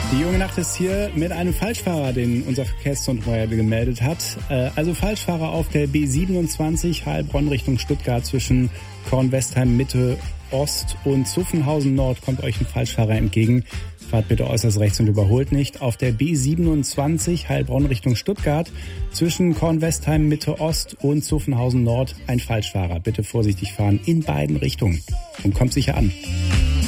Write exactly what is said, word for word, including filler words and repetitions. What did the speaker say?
Die junge Nacht ist hier mit einem Falschfahrer, den unser Verkehrszentrum gemeldet hat. Also Falschfahrer auf der B siebenundzwanzig Heilbronn Richtung Stuttgart zwischen Kornwestheim Mitte Ost und Zuffenhausen Nord kommt euch ein Falschfahrer entgegen. Fahrt bitte äußerst rechts und überholt nicht. Auf der B siebenundzwanzig Heilbronn Richtung Stuttgart zwischen Kornwestheim Mitte Ost und Zuffenhausen Nord ein Falschfahrer. Bitte vorsichtig fahren in beiden Richtungen und kommt sicher an.